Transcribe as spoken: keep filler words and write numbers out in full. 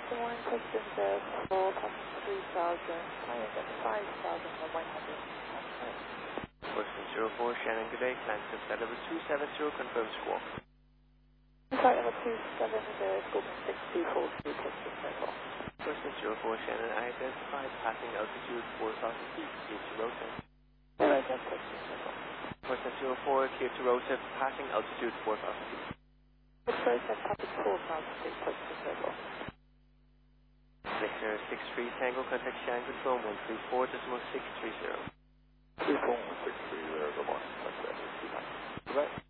Good morning, question there for passing three thousand, client at five thousand one hundred. Question zero four, Shannon, good day, climb to flight level two seven zero, confirm squawk. Flight level two seven zero, squawk six two four three, question circle. Question zero four, Shannon, I identified passing altitude four thousand feet, clear to rotate. Zero ten, question circle. Question zero four, clear to rotate, passing altitude four thousand feet. Approach at passing four thousand feet, question circle. Victor six three Tango, contact Shannon Control one three four decimal six three zero. two four one six three zero, good morning, that's it. Goodbye.